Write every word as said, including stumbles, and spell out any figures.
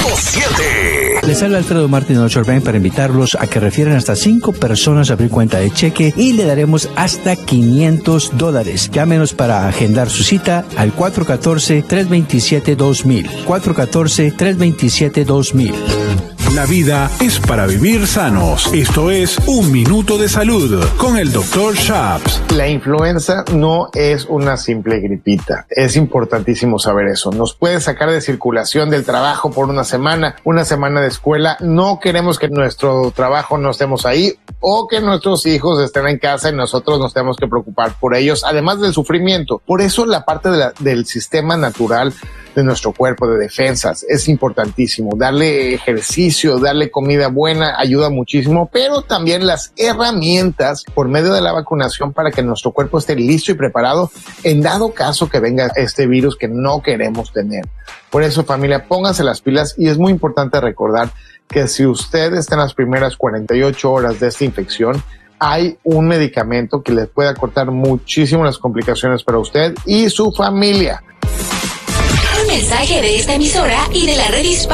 siete. Les habla Alfredo Martín de Ocho Bank para invitarlos a que refieran hasta cinco personas a abrir cuenta de cheque y le daremos hasta quinientos dólares. Llámenos para agendar su cita al cuatro uno cuatro, tres dos siete, dos mil. cuatro uno cuatro, tres dos siete, dos mil. La vida es para vivir sanos. Esto es Un Minuto de Salud con el doctor Shaps. La influenza no es una simple gripita. Es importantísimo saber eso. Nos puede sacar de circulación del trabajo por una semana, una semana de escuela. No queremos que nuestro trabajo no estemos ahí o que nuestros hijos estén en casa y nosotros nos tenemos que preocupar por ellos, además del sufrimiento. Por eso la parte de la, del sistema natural de nuestro cuerpo, de defensas, es importantísimo. Darle ejercicio, darle comida buena ayuda muchísimo, pero también las herramientas por medio de la vacunación para que nuestro cuerpo esté listo y preparado en dado caso que venga este virus que no queremos tener. Por eso, familia, pónganse las pilas, y es muy importante recordar que si usted está en las primeras cuarenta y ocho horas de esta infección, hay un medicamento que les puede acortar muchísimo las complicaciones para usted y su familia. Un mensaje de esta emisora y de la red Hispana.